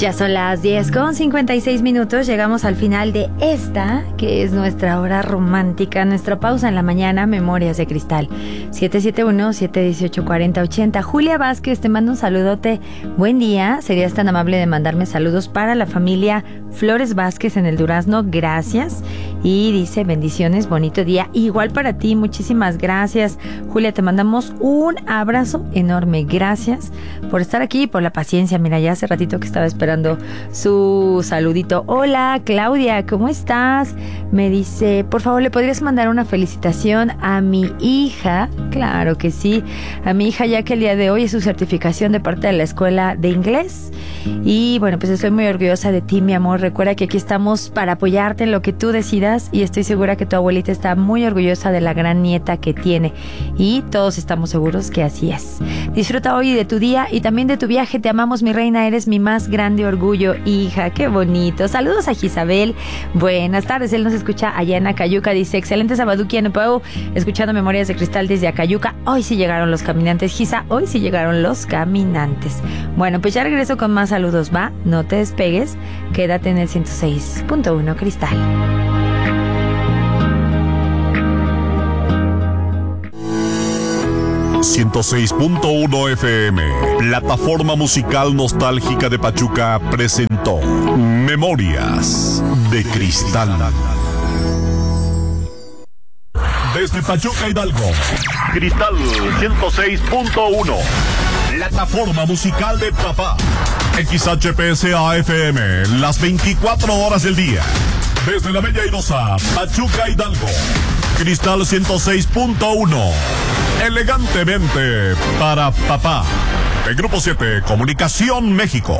Ya son las 10:56. Llegamos al final de esta, que es nuestra hora romántica, nuestra pausa en la mañana, Memorias de Cristal. 771-718-4080. Julia Vázquez, te mando un saludote. Buen día. ¿Serías tan amable de mandarme saludos para la familia Flores Vázquez en el Durazno? Gracias. Y dice, bendiciones, bonito día. Igual para ti, muchísimas gracias. Julia, te mandamos un abrazo enorme. Gracias por estar aquí y por la paciencia. Mira, ya hace ratito que estaba esperando su saludito. Hola, Claudia, ¿cómo estás? Me dice, por favor, ¿le podrías mandar una felicitación a mi hija? Claro que sí, a mi hija, ya que el día de hoy es su certificación de parte de la escuela de inglés. Y bueno, pues estoy muy orgullosa de ti, mi amor. Recuerda que aquí estamos para apoyarte en lo que tú decidas y estoy segura que tu abuelita está muy orgullosa de la gran nieta que tiene y todos estamos seguros que así es. Disfruta hoy de tu día y también de tu viaje. Te amamos, mi reina, eres mi más grande orgullo, hija. Qué bonito. Saludos a Gisabel. Buenas tardes, él nos escucha allá en Acayuca. Dice, excelente Sabaduki en Pueblo, escuchando Memorias de Cristal desde Acayuca. Hoy sí llegaron los caminantes, Gisa, hoy sí llegaron los caminantes. Bueno, pues ya regreso con más saludos, ¿va? No te despegues, quédate en el 106.1 Cristal. ...106.1 FM... Plataforma musical nostálgica de Pachuca presentó... Memorias de Cristal. Desde Pachuca, Hidalgo, Cristal 106.1... Plataforma musical de papá. XHPSA FM, las 24 horas del día. Desde la Bella Airosa, Pachuca, Hidalgo, Cristal 106.1... Elegantemente para papá. El Grupo 7, Comunicación México.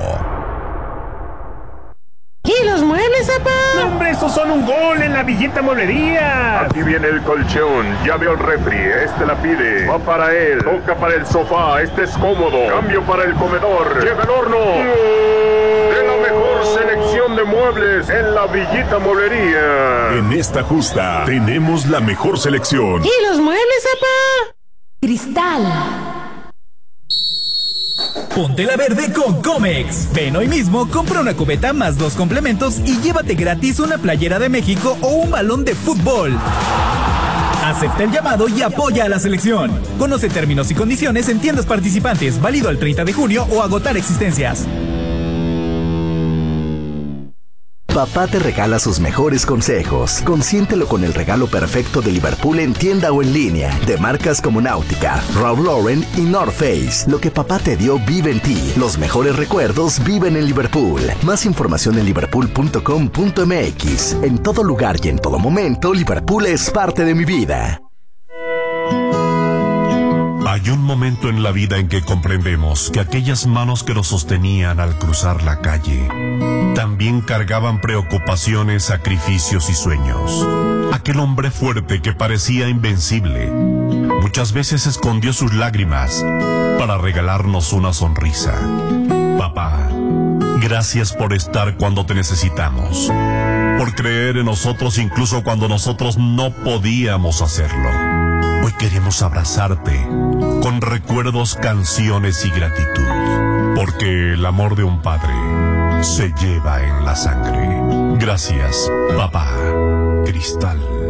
¿Y los muebles, papá? No, hombre, estos son un gol en la Villita Mueblería. Aquí viene el colchón, ya veo el refri, este la pide. Va para él, toca para el sofá, este es cómodo. Cambio para el comedor, lleva el horno. De la mejor selección de muebles en la Villita Mueblería. En esta justa tenemos la mejor selección. ¿Y los muebles, papá? Cristal. Ponte la verde con Comex. Ven hoy mismo, compra una cubeta más 2 complementos y llévate gratis una playera de México o un balón de fútbol. Acepta el llamado y apoya a la selección. Conoce términos y condiciones en tiendas participantes, válido al 30 de junio o agotar existencias. Papá te regala sus mejores consejos. Consiéntelo con el regalo perfecto de Liverpool en tienda o en línea. De marcas como Náutica, Ralph Lauren y North Face. Lo que papá te dio vive en ti. Los mejores recuerdos viven en Liverpool. Más información en liverpool.com.mx. En todo lugar y en todo momento, Liverpool es parte de mi vida. Hay un momento en la vida en que comprendemos que aquellas manos que nos sostenían al cruzar la calle también cargaban preocupaciones, sacrificios y sueños. Aquel hombre fuerte que parecía invencible muchas veces escondió sus lágrimas para regalarnos una sonrisa. Papá, gracias por estar cuando te necesitamos, por creer en nosotros incluso cuando nosotros no podíamos hacerlo. Hoy queremos abrazarte con recuerdos, canciones y gratitud, porque el amor de un padre se lleva en la sangre. Gracias, papá. Cristal.